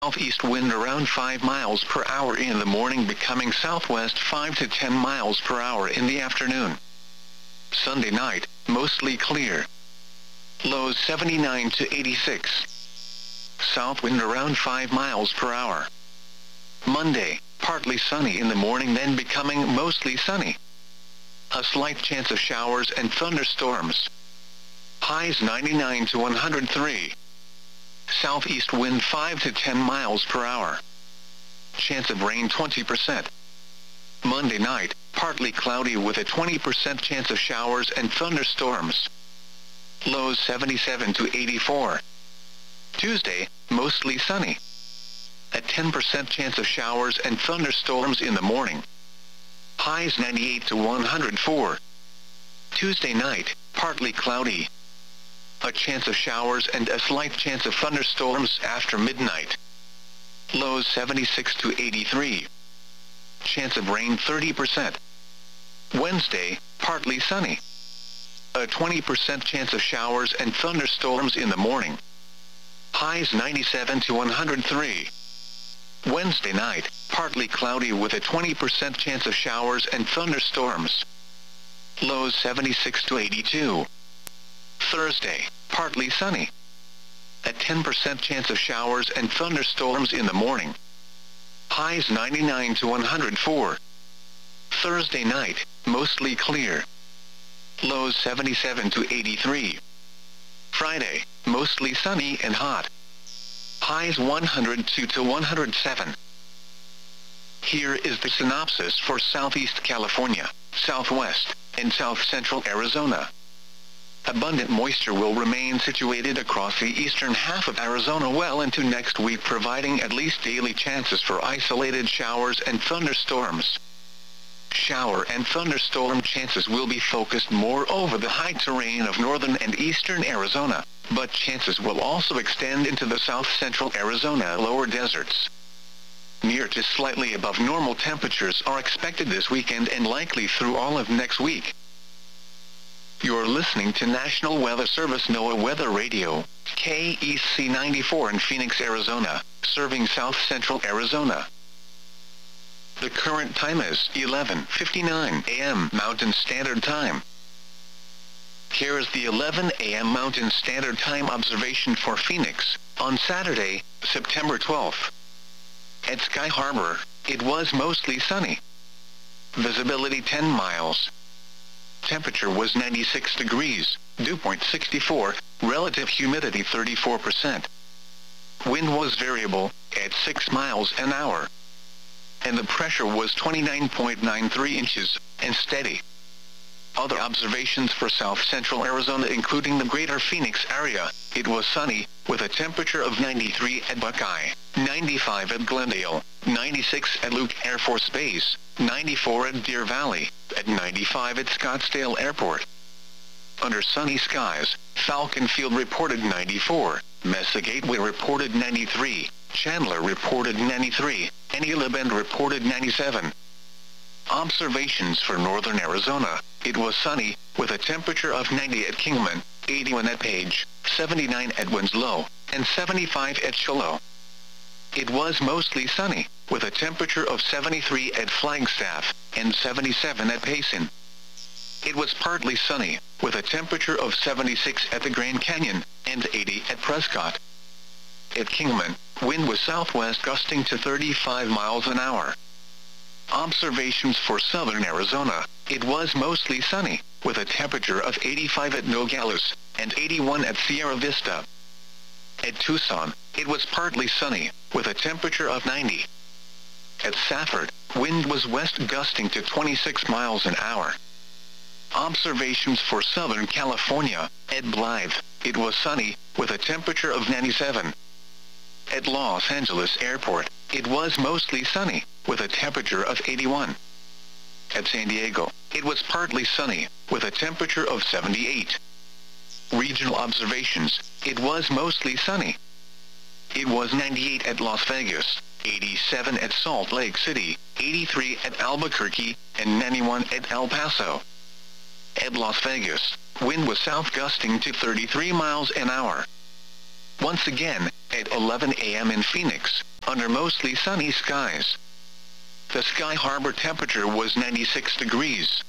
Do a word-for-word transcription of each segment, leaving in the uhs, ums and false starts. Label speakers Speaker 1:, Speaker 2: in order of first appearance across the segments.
Speaker 1: Southeast wind around five miles per hour in the morning, becoming southwest five to ten miles per hour in the afternoon. Sunday night, mostly clear. Lows seventy-nine to eighty-six. South wind around five miles per hour. Monday, partly sunny in the morning, then becoming mostly sunny. A slight chance of showers and thunderstorms. Highs ninety-nine to one hundred three. Southeast wind five to ten miles per hour. Chance of rain twenty percent. Monday night, partly cloudy with a twenty percent chance of showers and thunderstorms. Lows seventy-seven to eighty-four. Tuesday, mostly sunny. A ten percent chance of showers and thunderstorms in the morning. Highs ninety-eight to one hundred four. Tuesday night, partly cloudy. A chance of showers and a slight chance of thunderstorms after midnight. Lows seventy-six to eighty-three. Chance of rain thirty percent. Wednesday, partly sunny. A twenty percent chance of showers and thunderstorms in the morning. Highs ninety-seven to one hundred three. Wednesday night, partly cloudy with a twenty percent chance of showers and thunderstorms. Lows seventy-six to eighty-two. Thursday, partly sunny. A ten percent chance of showers and thunderstorms in the morning. Highs ninety-nine to one hundred four. Thursday night, mostly clear. Lows seventy-seven to eighty-three. Friday, mostly sunny and hot. Highs one hundred two to one hundred seven. Here is the synopsis for Southeast California, Southwest, and South Central Arizona. Abundant moisture will remain situated across the eastern half of Arizona well into next week, providing at least daily chances for isolated showers and thunderstorms. Shower and thunderstorm chances will be focused more over the high terrain of northern and eastern Arizona, but chances will also extend into the south central Arizona lower deserts. Near to slightly above normal temperatures are expected this weekend and likely through all of next week. You're listening to National Weather Service NOAA Weather Radio, K E C ninety-four in Phoenix, Arizona, serving south central Arizona. The current time is eleven fifty-nine a m Mountain Standard Time. Here is the eleven a m Mountain Standard Time observation for Phoenix, on Saturday, September twelfth. At Sky Harbor, it was mostly sunny. Visibility ten miles. Temperature was ninety-six degrees, dew point sixty-four, relative humidity thirty-four percent. Wind was variable, at six miles an hour. And the pressure was twenty-nine point nine three inches, and steady. Other observations for south central Arizona, including the greater Phoenix area, it was sunny, with a temperature of ninety-three at Buckeye, ninety-five at Glendale, ninety-six at Luke Air Force Base, ninety-four at Deer Valley, at ninety-five at Scottsdale Airport. Under sunny skies, Falcon Field reported ninety-four, Mesa Gateway reported ninety-three, Chandler reported ninety-three, and Gila Bend reported ninety-seven. Observations for northern Arizona, it was sunny, with a temperature of ninety at Kingman, eighty-one at Page, seventy-nine at Winslow, and seventy-five at Shiloh. It was mostly sunny, with a temperature of seventy-three at Flagstaff, and seventy-seven at Payson. It was partly sunny, with a temperature of seventy-six at the Grand Canyon, and eighty at Prescott. At Kingman, wind was southwest gusting to thirty-five miles an hour. Observations for southern Arizona, it was mostly sunny, with a temperature of eighty-five at Nogales, and eighty-one at Sierra Vista. At Tucson, it was partly sunny, with a temperature of ninety. At Safford, wind was west gusting to twenty-six miles an hour. Observations for southern California, at Blythe, it was sunny, with a temperature of ninety-seven. At Los Angeles Airport, it was mostly sunny, with a temperature of eighty-one. At San Diego, it was partly sunny, with a temperature of seventy-eight. Regional observations, it was mostly sunny. It was ninety-eight at Las Vegas, eighty-seven at Salt Lake City, eighty-three at Albuquerque, and ninety-one at El Paso. At Las Vegas, wind was south gusting to thirty-three miles an hour. Once again, at eleven a m in Phoenix, under mostly sunny skies. The Sky Harbor temperature was ninety-six degrees.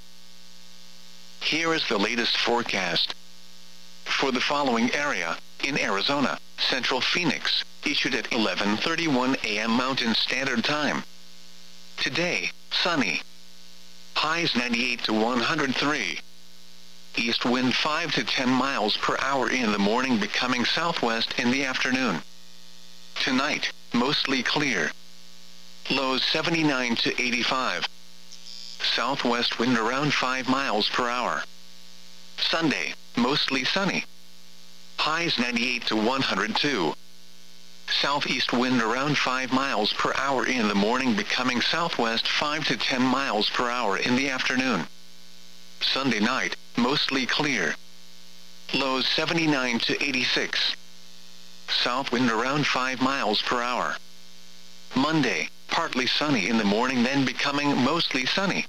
Speaker 1: Here is the latest forecast. For the following area, in Arizona, Central Phoenix, issued at eleven thirty-one a m Mountain Standard Time. Today, sunny. Highs ninety-eight to one hundred three. East wind five to ten miles per hour in the morning, becoming southwest in the afternoon. Tonight, mostly clear. Lows seventy-nine to eighty-five. Southwest wind around five miles per hour. Sunday, mostly sunny. Highs ninety-eight to one hundred two. Southeast wind around five miles per hour in the morning, becoming southwest five to ten miles per hour in the afternoon. Sunday night, mostly clear. Lows seventy-nine to eighty-six. South wind around five miles per hour. Monday, partly sunny in the morning, then becoming mostly sunny.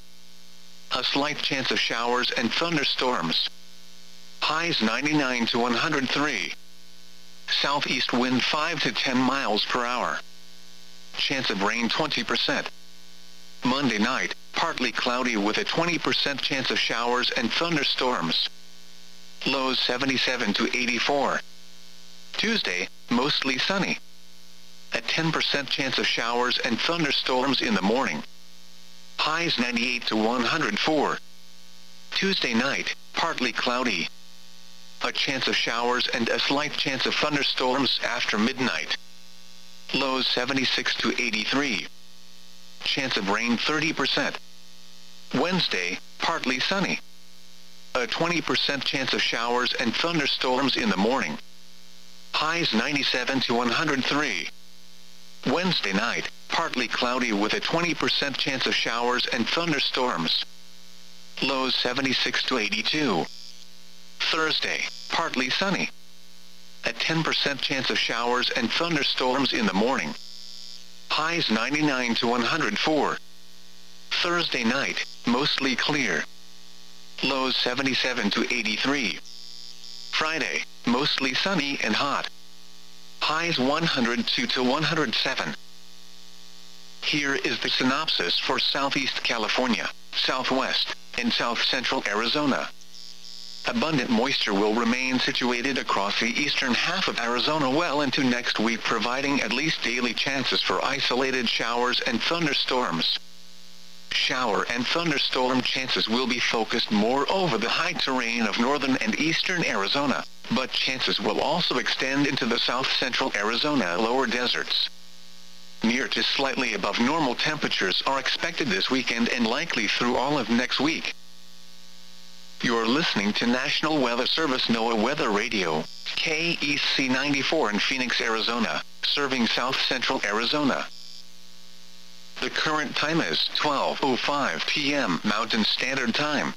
Speaker 1: A slight chance of showers and thunderstorms. Highs ninety-nine to one hundred three. Southeast wind five to ten miles per hour. Chance of rain twenty percent. Monday night, partly cloudy with a twenty percent chance of showers and thunderstorms. Lows seventy-seven to eighty-four. Tuesday, mostly sunny. A ten percent chance of showers and thunderstorms in the morning. Highs ninety-eight to one hundred four. Tuesday night, partly cloudy. A chance of showers and a slight chance of thunderstorms after midnight. Lows seventy-six to eighty-three. Chance of rain thirty percent. Wednesday, partly sunny. A twenty percent chance of showers and thunderstorms in the morning. Highs ninety-seven to one hundred three. Wednesday night, partly cloudy with a twenty percent chance of showers and thunderstorms. Lows seventy-six to eighty-two. Thursday, partly sunny. A ten percent chance of showers and thunderstorms in the morning. Highs ninety-nine to one hundred four. Thursday night, mostly clear. Lows seventy-seven to eighty-three. Friday, mostly sunny and hot. Highs one hundred two to one hundred seven. Here is the synopsis for Southeast California, Southwest, and South Central Arizona. Abundant moisture will remain situated across the eastern half of Arizona well into next week, providing at least daily chances for isolated showers and thunderstorms. Shower and thunderstorm chances will be focused more over the high terrain of northern and eastern Arizona, but chances will also extend into the south central Arizona lower deserts. Near to slightly above normal temperatures are expected this weekend and likely through all of next week. You're listening to National Weather Service NOAA Weather Radio, K E C ninety-four in Phoenix, Arizona, serving south central Arizona. The current time is twelve oh five p m Mountain Standard Time.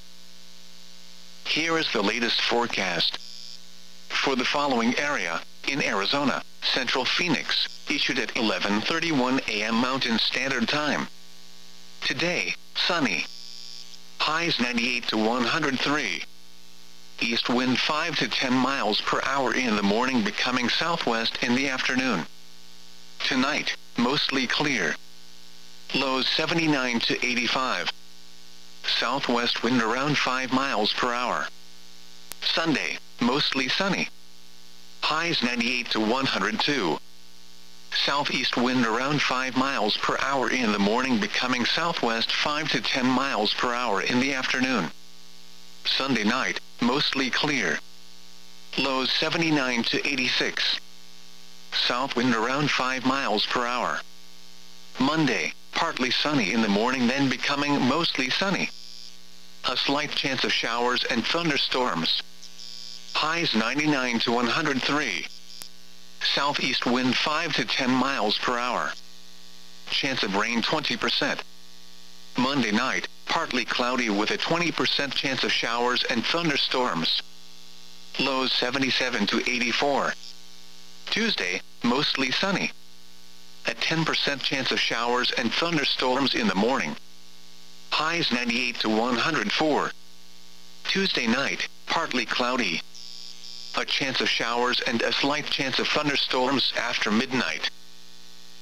Speaker 1: Here is the latest forecast. For the following area, in Arizona, Central Phoenix, issued at eleven thirty-one a m Mountain Standard Time. Today, sunny. Highs ninety-eight to one hundred three. East wind five to ten miles per hour in the morning, becoming southwest in the afternoon. Tonight, mostly clear. Lows seventy-nine to eighty-five. Southwest wind around five miles per hour. Sunday, mostly sunny. Highs ninety-eight to one hundred two. Southeast wind around five miles per hour in the morning, becoming southwest five to ten miles per hour in the afternoon. Sunday night, mostly clear. Lows seventy-nine to eighty-six. South wind around five miles per hour. Monday, partly sunny in the morning, then becoming mostly sunny. A slight chance of showers and thunderstorms. Highs ninety-nine to one hundred three. Southeast wind five to ten miles per hour. Chance of rain twenty percent. Monday night, partly cloudy with a twenty percent chance of showers and thunderstorms. Lows seventy-seven to eighty-four. Tuesday, mostly sunny. A ten percent chance of showers and thunderstorms in the morning. Highs ninety-eight to one hundred four. Tuesday night, partly cloudy. A chance of showers and a slight chance of thunderstorms after midnight.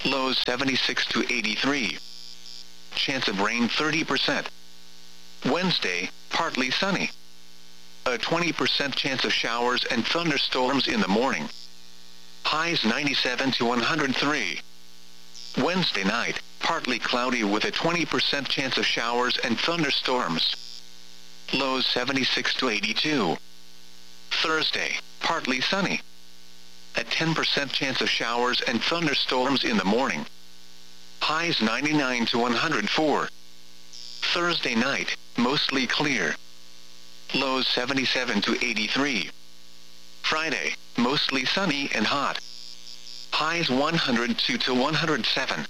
Speaker 1: Lows seventy-six to eighty-three. Chance of rain thirty percent. Wednesday, partly sunny. A twenty percent chance of showers and thunderstorms in the morning. Highs ninety-seven to one hundred three. Wednesday night, partly cloudy with a twenty percent chance of showers and thunderstorms. Lows seventy-six to eighty-two. Thursday, partly sunny. A ten percent chance of showers and thunderstorms in the morning. Highs ninety-nine to one hundred four. Thursday night, mostly clear. Lows seventy-seven to eighty-three. Friday, mostly sunny and hot. Highs one hundred two to one hundred seven.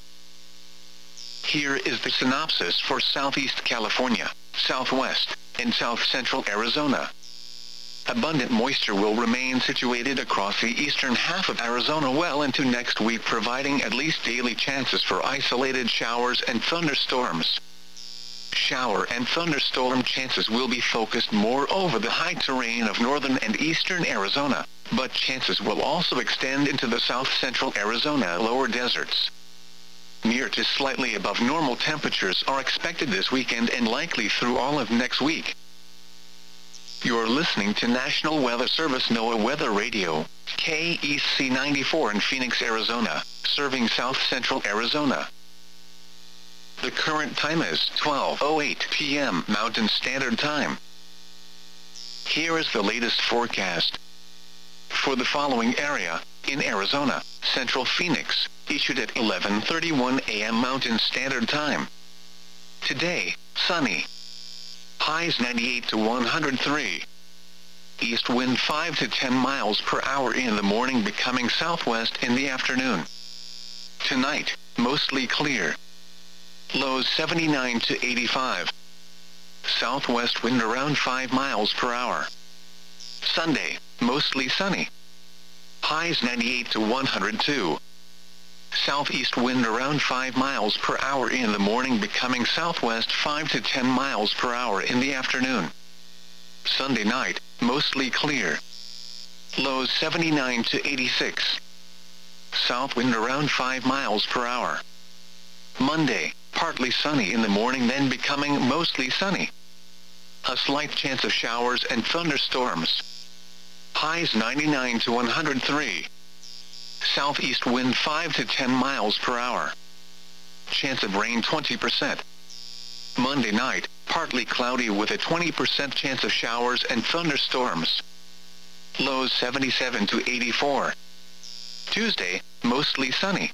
Speaker 1: Here is the synopsis for Southeast California, Southwest, and South Central Arizona. Abundant moisture will remain situated across the eastern half of Arizona well into next week, providing at least daily chances for isolated showers and thunderstorms. Shower and thunderstorm chances will be focused more over the high terrain of northern and eastern Arizona, but chances will also extend into the south central Arizona lower deserts. Near to slightly above normal temperatures are expected this weekend and likely through all of next week. You're listening to National Weather Service NOAA Weather Radio, K E C ninety-four in Phoenix, Arizona, serving south central Arizona. The current time is twelve oh eight p m Mountain Standard Time. Here is the latest forecast. For the following area, in Arizona, Central Phoenix, issued at eleven thirty-one a m Mountain Standard Time. Today, sunny. Highs ninety-eight to one hundred three. East wind five to ten miles per hour in the morning, becoming southwest in the afternoon. Tonight, mostly clear. Lows seventy-nine to eighty-five. Southwest wind around five miles per hour. Sunday, mostly sunny. Highs ninety-eight to one hundred two. Southeast wind around five miles per hour in the morning, becoming southwest five to ten miles per hour in the afternoon. Sunday night, mostly clear. Lows seventy-nine to eighty-six. South wind around five miles per hour. Monday, partly sunny in the morning, then becoming mostly sunny. A slight chance of showers and thunderstorms. Highs ninety-nine to one hundred three. Southeast wind five to ten miles per hour. Chance of rain twenty percent. Monday night, partly cloudy with a twenty percent chance of showers and thunderstorms. Lows seventy-seven to eighty-four. Tuesday, mostly sunny.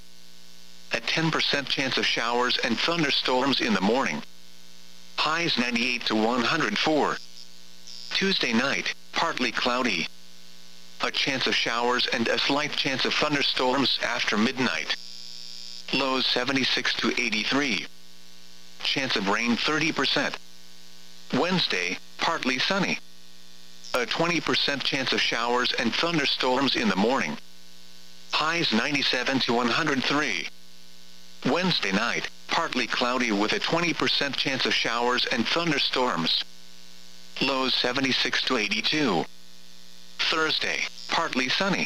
Speaker 1: A ten percent chance of showers and thunderstorms in the morning. Highs ninety-eight to one hundred four. Tuesday night, partly cloudy. A chance of showers and a slight chance of thunderstorms after midnight. Lows seventy-six to eighty-three. Chance of rain thirty percent. Wednesday, partly sunny. A twenty percent chance of showers and thunderstorms in the morning. Highs ninety-seven to one hundred three. Wednesday night, partly cloudy with a twenty percent chance of showers and thunderstorms. Lows seventy-six to eighty-two. Thursday, partly sunny.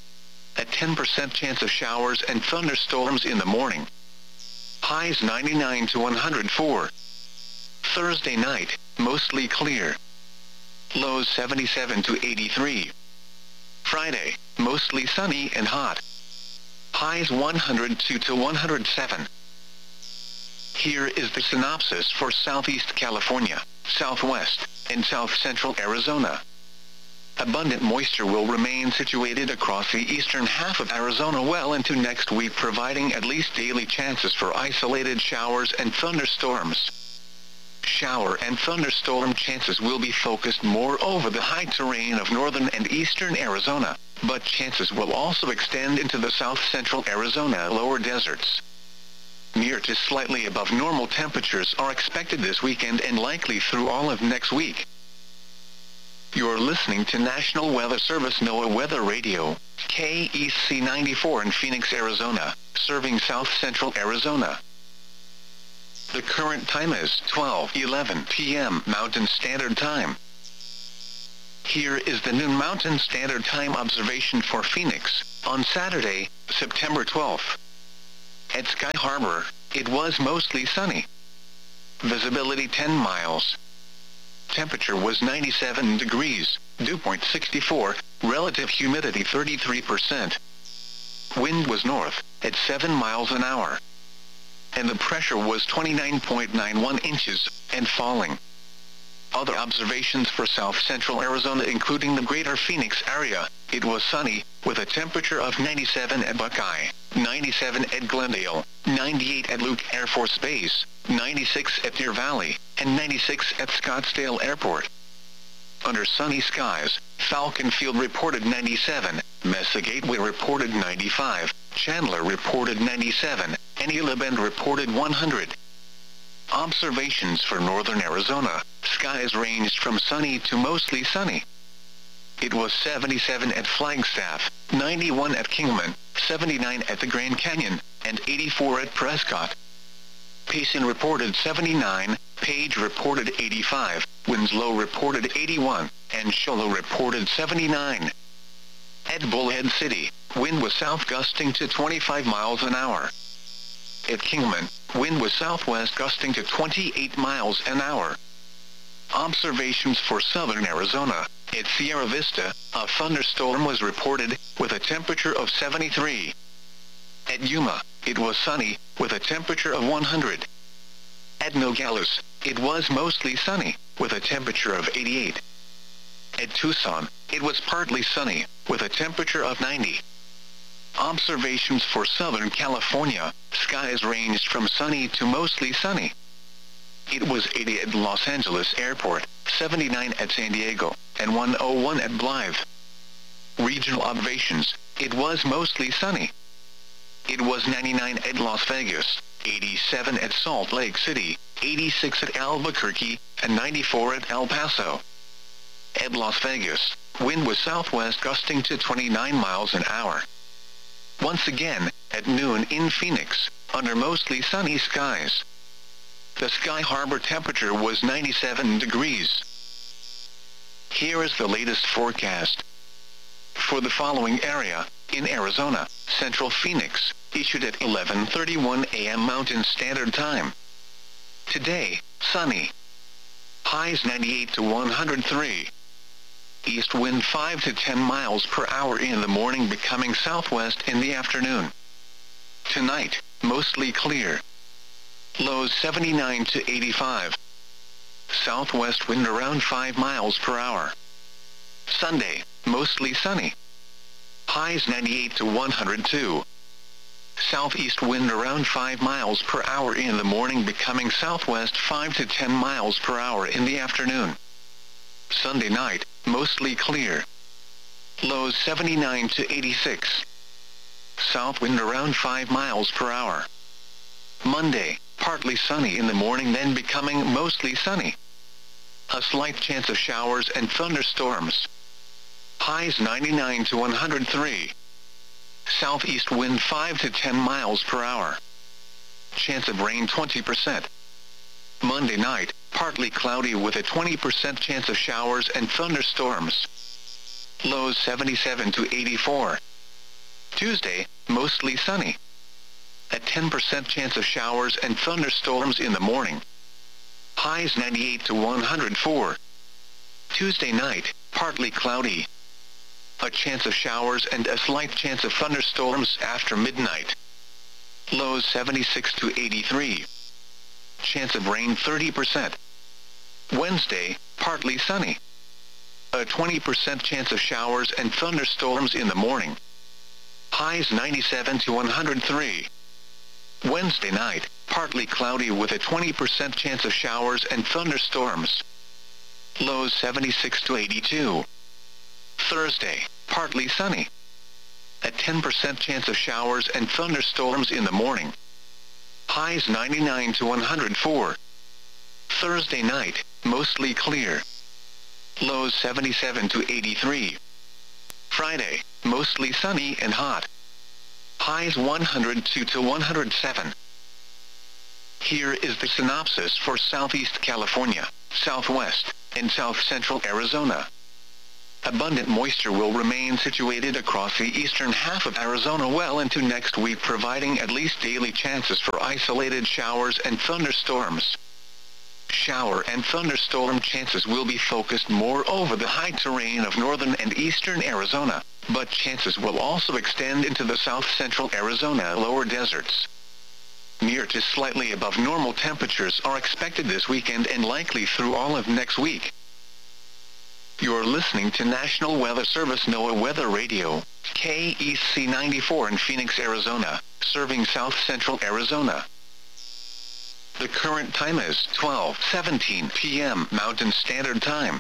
Speaker 1: A ten percent chance of showers and thunderstorms in the morning. Highs ninety-nine to one hundred four. Thursday night, mostly clear. Lows seventy-seven to eighty-three. Friday, mostly sunny and hot. Highs one hundred two to one hundred seven. Here is the synopsis for Southeast California, Southwest, and South Central Arizona. Abundant moisture will remain situated across the eastern half of Arizona well into next week, providing at least daily chances for isolated showers and thunderstorms. Shower and thunderstorm chances will be focused more over the high terrain of northern and eastern Arizona, but chances will also extend into the south central Arizona lower deserts. Near to slightly above normal temperatures are expected this weekend and likely through all of next week. You're listening to National Weather Service NOAA Weather Radio, K E C ninety-four in Phoenix, Arizona, serving south central Arizona. The current time is twelve eleven p m Mountain Standard Time. Here is the noon Mountain Standard Time observation for Phoenix, on Saturday, September twelfth. At Sky Harbor, it was mostly sunny. Visibility ten miles. Temperature was ninety-seven degrees, dew point sixty-four, relative humidity thirty-three percent. Wind was north, at seven miles an hour. And the pressure was twenty-nine point nine one inches, and falling. Other observations for south-central Arizona including the greater Phoenix area, it was sunny, with a temperature of ninety-seven at Buckeye, ninety-seven at Glendale, ninety-eight at Luke Air Force Base, ninety-six at Deer Valley, and ninety-six at Scottsdale Airport. Under sunny skies, Falcon Field reported ninety-seven, Mesa Gateway reported ninety-five, Chandler reported ninety-seven, and Gila Bend reported one hundred. Observations for northern Arizona, skies ranged from sunny to mostly sunny. It was seventy-seven at Flagstaff, ninety-one at Kingman, seventy-nine at the Grand Canyon, and eighty-four at Prescott. Payson reported seventy-nine, Page reported eighty-five, Winslow reported eighty-one, and Shoalo reported seventy-nine. At Bullhead City, wind was south gusting to twenty-five miles an hour. At Kingman, wind was southwest gusting to twenty-eight miles an hour. Observations for southern Arizona, at Sierra Vista, a thunderstorm was reported, with a temperature of seventy-three. At Yuma, it was sunny, with a temperature of one hundred. At Nogales, it was mostly sunny, with a temperature of eighty-eight. At Tucson, it was partly sunny, with a temperature of ninety. Observations for Southern California, skies ranged from sunny to mostly sunny. It was eighty at Los Angeles Airport, seventy-nine at San Diego, and one oh one at Blythe. Regional observations, it was mostly sunny. It was ninety-nine at Las Vegas, eighty-seven at Salt Lake City, eighty-six at Albuquerque, and ninety-four at El Paso. At Las Vegas, wind was southwest gusting to twenty-nine miles an hour. Once again, at noon in Phoenix, under mostly sunny skies. The Sky Harbor temperature was ninety-seven degrees. Here is the latest forecast. For the following area, in Arizona, Central Phoenix, issued at eleven thirty-one a m Mountain Standard Time. Today, sunny. Highs ninety-eight to one hundred three. East wind five to ten miles per hour in the morning, becoming southwest in the afternoon. Tonight, mostly clear. Lows seventy-nine to eighty-five. Southwest wind around five miles per hour. Sunday, mostly sunny. Highs ninety-eight to one hundred two. Southeast wind around five miles per hour in the morning, becoming southwest five to ten miles per hour in the afternoon. Sunday night, mostly clear. Lows seventy-nine to eighty-six. South wind around five miles per hour. Monday, partly sunny in the morning, then becoming mostly sunny. A slight chance of showers and thunderstorms. Highs ninety-nine to one hundred three. Southeast wind five to ten miles per hour. Chance of rain twenty percent. Monday night, partly cloudy with a twenty percent chance of showers and thunderstorms. Lows seventy-seven to eighty-four. Tuesday, mostly sunny. A ten percent chance of showers and thunderstorms in the morning. Highs ninety-eight to one hundred four. Tuesday night, partly cloudy. A chance of showers and a slight chance of thunderstorms after midnight. Lows seventy-six to eighty-three. Chance of rain thirty percent. Wednesday, partly sunny. A twenty percent chance of showers and thunderstorms in the morning. Highs ninety-seven to one hundred three. Wednesday night, partly cloudy with a twenty percent chance of showers and thunderstorms. Lows seventy-six to eighty-two. Thursday, partly sunny. A ten percent chance of showers and thunderstorms in the morning. Highs ninety-nine to one hundred four. Thursday night, mostly clear. Lows seventy-seven to eighty-three. Friday, mostly sunny and hot. Highs one hundred two to one hundred seven. Here is the synopsis for Southeast California, Southwest, and South Central Arizona. Abundant moisture will remain situated across the eastern half of Arizona well into next week, providing at least daily chances for isolated showers and thunderstorms. Shower and thunderstorm chances will be focused more over the high terrain of northern and eastern Arizona, but chances will also extend into the south-central Arizona lower deserts. Near to slightly above normal temperatures are expected this weekend and likely through all of next week. You're listening to National Weather Service NOAA Weather Radio, K E C ninety-four in Phoenix, Arizona, serving south-central Arizona. The current time is twelve seventeen p m Mountain Standard Time.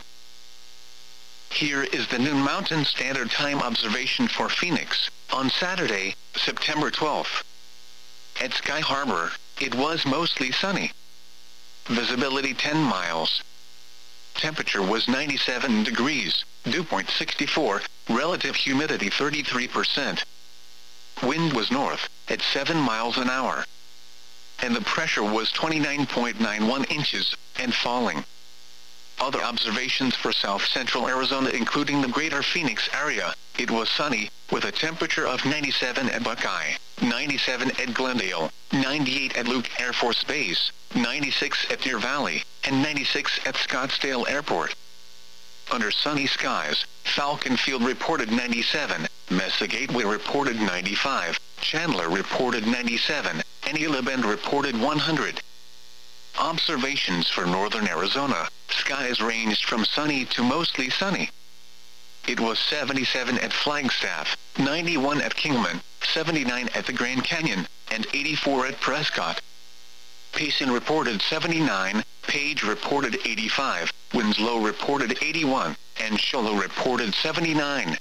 Speaker 1: Here is the noon Mountain Standard Time observation for Phoenix, on Saturday, September twelfth. At Sky Harbor, it was mostly sunny. Visibility ten miles. Temperature was ninety-seven degrees, dew point sixty-four, relative humidity thirty-three percent. Wind was north, at seven miles an hour. And the pressure was twenty-nine point nine one inches, and falling. Other observations for south-central Arizona including the greater Phoenix area, it was sunny, with a temperature of ninety-seven at Buckeye, ninety-seven at Glendale, ninety-eight at Luke Air Force Base, ninety-six at Deer Valley, and ninety-six at Scottsdale Airport. Under sunny skies, Falcon Field reported ninety-seven, Mesa Gateway reported ninety-five, Chandler reported ninety-seven, and Gila Bend reported one hundred. Observations for northern Arizona, skies ranged from sunny to mostly sunny. It was seventy-seven at Flagstaff, ninety-one at Kingman, seventy-nine at the Grand Canyon, and eighty-four at Prescott. Payson reported seventy-nine, Page reported eighty-five, Winslow reported eighty-one, and Show Low reported seventy-nine.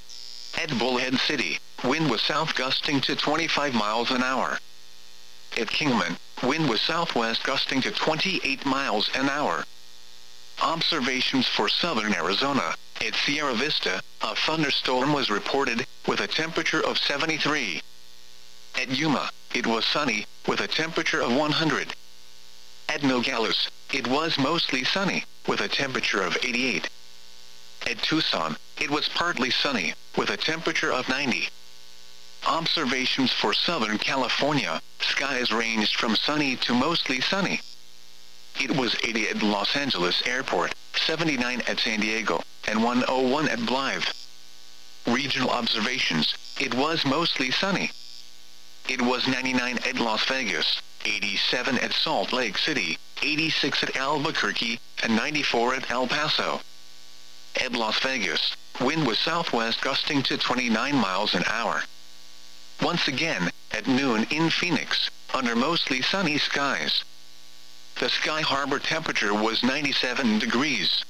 Speaker 1: At Bullhead City, wind was south gusting to twenty-five miles an hour. At Kingman, wind was southwest gusting to twenty-eight miles an hour. Observations for southern Arizona, at Sierra Vista, a thunderstorm was reported, with a temperature of seventy-three. At Yuma, it was sunny, with a temperature of one hundred. At Nogales, it was mostly sunny, with a temperature of eighty-eight. At Tucson, it was partly sunny, with a temperature of ninety. Observations for Southern California, skies ranged from sunny to mostly sunny. It was eighty at Los Angeles Airport, seventy-nine at San Diego, and one oh one at Blythe. Regional observations, it was mostly sunny. It was ninety-nine at Las Vegas, eighty-seven at Salt Lake City, eighty-six at Albuquerque, and ninety-four at El Paso. At Las Vegas, wind was southwest gusting to twenty-nine miles an hour. Once again, at noon in Phoenix, under mostly sunny skies. The Sky Harbor temperature was ninety-seven degrees.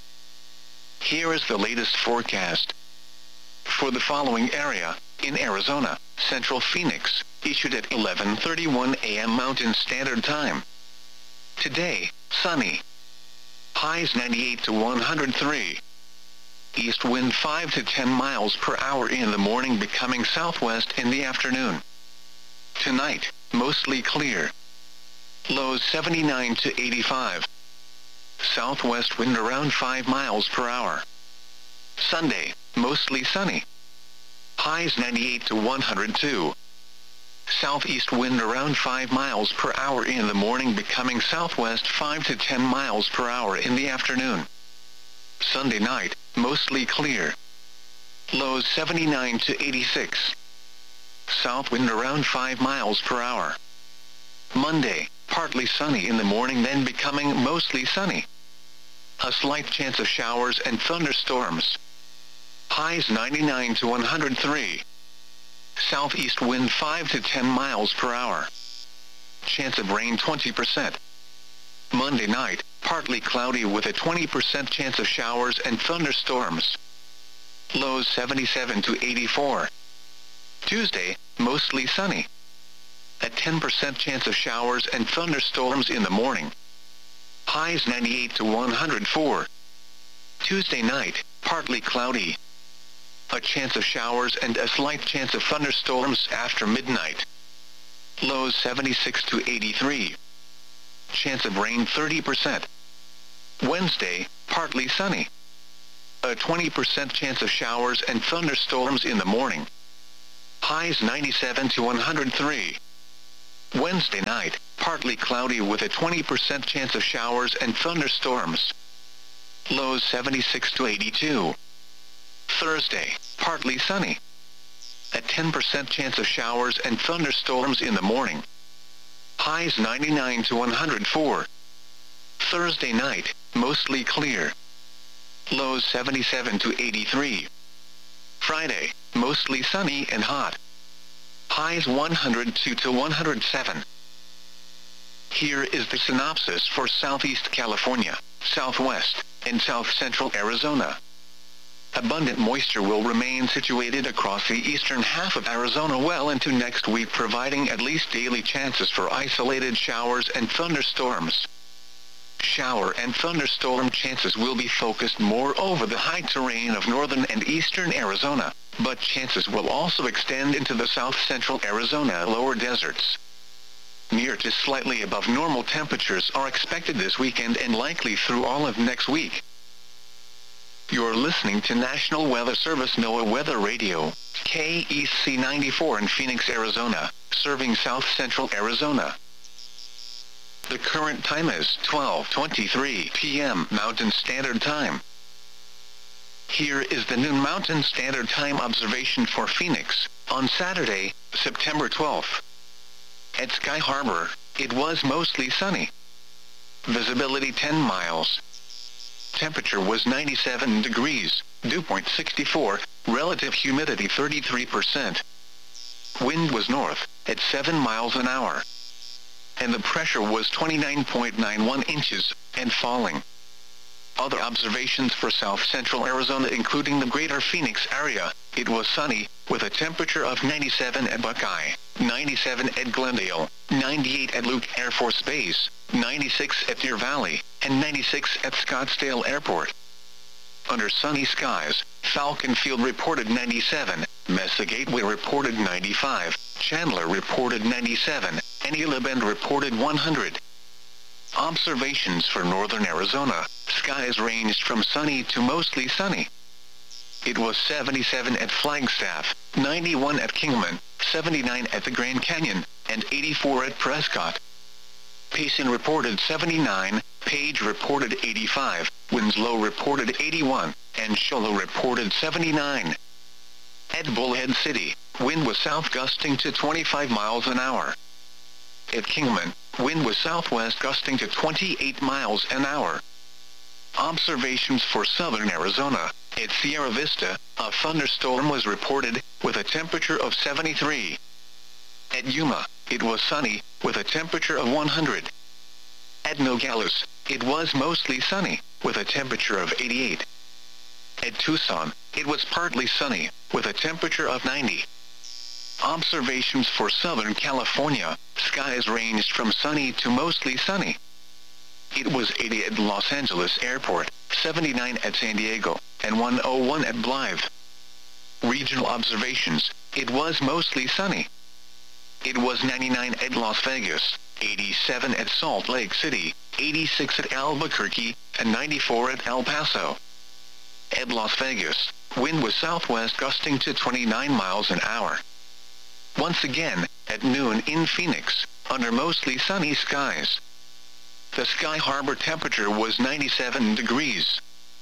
Speaker 1: Here is the latest forecast. For the following area, in Arizona, Central Phoenix, issued at eleven thirty-one a m Mountain Standard Time. Today, sunny. Highs ninety-eight to one hundred three. East wind five to ten miles per hour in the morning, becoming southwest in the afternoon. Tonight, mostly clear. Lows seventy-nine to eighty-five. Southwest wind around five miles per hour. Sunday, mostly sunny. Highs ninety-eight to one hundred two. Southeast wind around five miles per hour in the morning, becoming southwest five to ten miles per hour in the afternoon. Sunday night, mostly clear. Lows seventy-nine to eighty-six. South wind around five miles per hour. Monday, partly sunny in the morning, then becoming mostly sunny. A slight chance of showers and thunderstorms. Highs ninety-nine to one hundred three. Southeast wind five to ten miles per hour. Chance of rain twenty percent. Monday night, partly cloudy with a twenty percent chance of showers and thunderstorms. Lows seventy-seven to eighty-four. Tuesday, mostly sunny. A ten percent chance of showers and thunderstorms in the morning. Highs ninety-eight to one hundred four. Tuesday night, partly cloudy. A chance of showers and a slight chance of thunderstorms after midnight. Lows seventy-six to eighty-three. Chance of rain thirty percent. Wednesday, partly sunny. a twenty percent chance of showers and thunderstorms in the morning. Highs ninety-seven to one hundred three. Wednesday night, partly cloudy with a twenty percent chance of showers and thunderstorms. Lows seventy-six to eighty-two. Thursday, partly sunny. A ten percent chance of showers and thunderstorms in the morning. Highs ninety-nine to one hundred four. Thursday night, mostly clear. Lows seventy-seven to eighty-three. Friday, mostly sunny and hot. Highs one hundred two to one hundred seven. Here is the synopsis for Southeast California, Southwest, and South Central Arizona. Abundant moisture will remain situated across the eastern half of Arizona well into next week, providing at least daily chances for isolated showers and thunderstorms. Shower and thunderstorm chances will be focused more over the high terrain of northern and eastern Arizona, but chances will also extend into the south central Arizona lower deserts. Near to slightly above normal temperatures are expected this weekend and likely through all of next week. You're listening to National Weather Service NOAA Weather Radio, K E C ninety-four in Phoenix, Arizona, serving south central Arizona. The current time is twelve twenty-three p m Mountain Standard Time. Here is the noon Mountain Standard Time observation for Phoenix, on Saturday, September twelfth. At Sky Harbor, it was mostly sunny. Visibility ten miles. Temperature was ninety-seven degrees, dew point sixty-four, relative humidity thirty-three percent. Wind was north, at seven miles an hour. And the pressure was twenty-nine point nine one inches, and falling. Other observations for south central Arizona including the greater Phoenix area, it was sunny, with a temperature of ninety-seven at Buckeye, ninety-seven at Glendale, ninety-eight at Luke Air Force Base, ninety-six at Deer Valley, and ninety-six at Scottsdale Airport. Under sunny skies, Falcon Field reported ninety-seven, Mesa Gateway reported ninety-five, Chandler reported ninety-seven, and Gila Bend reported one hundred. Observations for northern Arizona, skies ranged from sunny to mostly sunny. It was seventy-seven at Flagstaff, ninety-one at Kingman, seventy-nine at the Grand Canyon, and eighty-four at Prescott. Payson reported seventy-nine, Page reported eighty-five, Winslow reported eighty-one, and Shoalo reported seventy-nine. At Bullhead City, wind was south gusting to twenty-five miles an hour. At Kingman, wind was southwest gusting to twenty-eight miles an hour. Observations for southern Arizona, at Sierra Vista, a thunderstorm was reported, with a temperature of seventy-three. At Yuma, it was sunny, with a temperature of one hundred. At Nogales, it was mostly sunny, with a temperature of eighty-eight. At Tucson, it was partly sunny, with a temperature of ninety. Observations for Southern California, skies ranged from sunny to mostly sunny. It was eighty at Los Angeles Airport, seventy-nine at San Diego, and one oh one at Blythe. Regional observations, it was mostly sunny. It was ninety-nine at Las Vegas, eighty-seven at Salt Lake City, eighty-six at Albuquerque, and ninety-four at El Paso. At Las Vegas, wind was southwest gusting to twenty-nine miles an hour. Once again, at noon in Phoenix, under mostly sunny skies. The Sky Harbor temperature was ninety-seven degrees.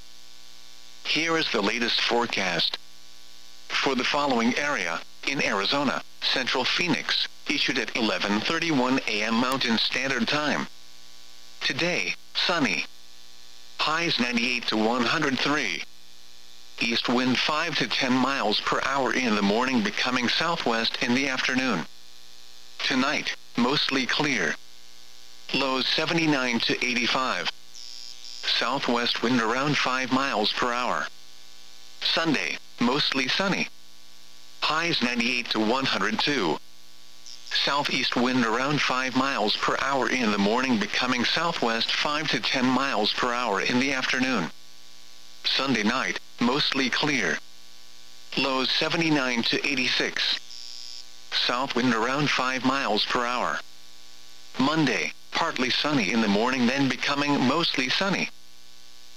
Speaker 1: Here is the latest forecast. For the following area, in Arizona, Central Phoenix, issued at eleven thirty-one a m Mountain Standard Time. Today, sunny. Highs ninety-eight to one hundred three. East wind five to ten miles per hour in the morning, becoming southwest in the afternoon. Tonight, mostly clear. Lows seventy-nine to eighty-five. Southwest wind around five miles per hour. Sunday, mostly sunny. Highs ninety-eight to one hundred two. Southeast wind around five miles per hour in the morning, becoming southwest five to ten miles per hour in the afternoon. Sunday night, mostly clear. Lows seventy-nine to eighty-six. South wind around five miles per hour. Monday, partly sunny in the morning, then becoming mostly sunny.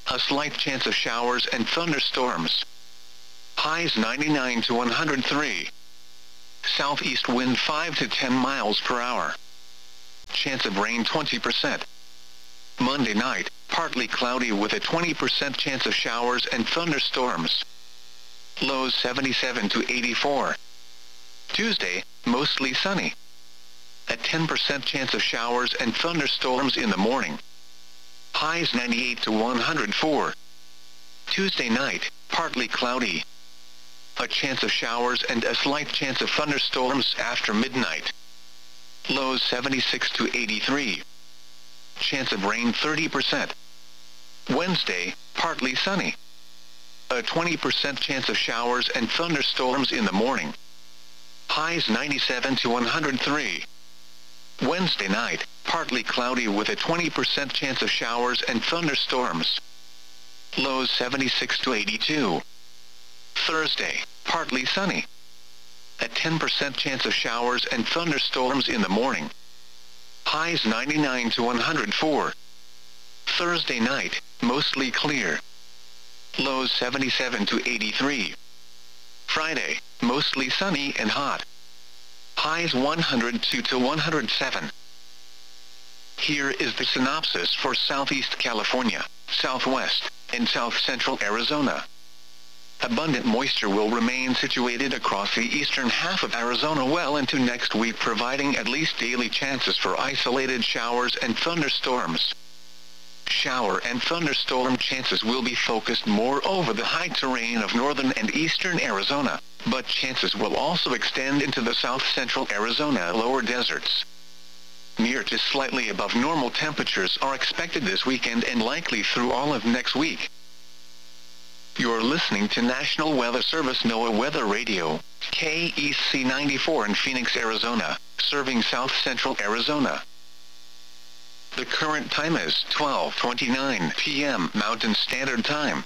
Speaker 1: a slight chance of showers and thunderstorms. Highs ninety-nine to one hundred three. Southeast wind five to ten miles per hour. Chance of rain twenty percent. Monday night, partly cloudy with a twenty percent chance of showers and thunderstorms. Lows seventy-seven to eighty-four. Tuesday, mostly sunny. A ten percent chance of showers and thunderstorms in the morning. Highs ninety-eight to one hundred four. Tuesday night, partly cloudy. A chance of showers and a slight chance of thunderstorms after midnight. Lows seventy-six to eighty-three. Chance of rain thirty percent. Wednesday, partly sunny. A twenty percent chance of showers and thunderstorms in the morning. Highs ninety-seven to one hundred three. Wednesday night, partly cloudy with a twenty percent chance of showers and thunderstorms. Lows seventy-six to eighty-two. Thursday, partly sunny. A ten percent chance of showers and thunderstorms in the morning. Highs ninety-nine to one hundred four. Thursday night, mostly clear. Lows seventy-seven to eighty-three. Friday, mostly sunny and hot. Highs one hundred two to one hundred seven. Here is the synopsis for Southeast California, Southwest, and South Central Arizona. Abundant moisture will remain situated across the eastern half of Arizona well into next week, providing at least daily chances for isolated showers and thunderstorms. Shower and thunderstorm chances will be focused more over the high terrain of northern and eastern Arizona, but chances will also extend into the south central Arizona lower deserts. Near to slightly above normal temperatures are expected this weekend and likely through all of next week. You're listening to National Weather Service NOAA Weather Radio, K E C ninety-four in Phoenix, Arizona, serving south central Arizona. The current time is twelve twenty-nine p m Mountain Standard Time.